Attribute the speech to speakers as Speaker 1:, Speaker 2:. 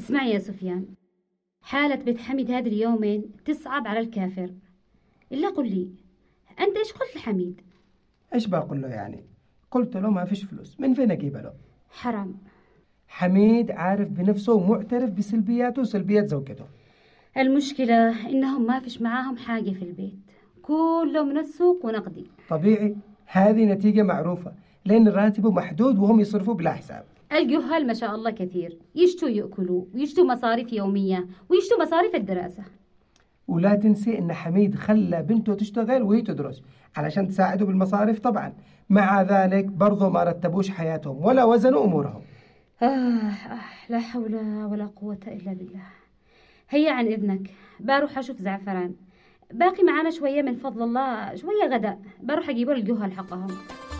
Speaker 1: اسمعي يا سفيان، حالة بيت حميد هذه اليومين تصعب على الكافر. إلا قل لي، أنت إيش قلت لحميد؟
Speaker 2: ايش بقول له يعني؟ قلت له ما فيش فلوس، من فين اجيبها له؟
Speaker 1: حرام.
Speaker 2: حميد عارف بنفسه ومعترف بسلبياته وسلبيات زوجته.
Speaker 1: المشكلة إنهم ما فيش معاهم حاجة في البيت، كله من السوق ونقدي.
Speaker 2: طبيعي، هذه نتيجة معروفة، لأن راتبه محدود وهم يصرفوا بلا حساب.
Speaker 1: الجهال ما شاء الله كثير، يشتوا يأكلوا ويشتوا مصاريف يومية ويشتوا مصاريف الدراسة.
Speaker 2: ولا تنسي إن حميد خلى بنته تشتغل وهي تدرس علشان تساعده بالمصاريف طبعا. مع ذلك برضو ما رتبوش حياتهم ولا وزنوا أمورهم.
Speaker 1: لا حول ولا قوة إلا بالله. هيا عن إذنك، بروح أشوف زعفران، باقي معانا شوية من فضل الله، شوية غداء، بروح أجيبوا الجهال حقهم.